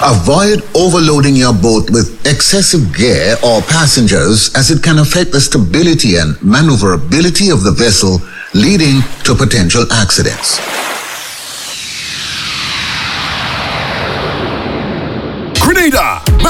Avoid overloading your boat with excessive gear or passengers as it can affect the stability and maneuverability of the vessel, leading to potential accidents. Grenada!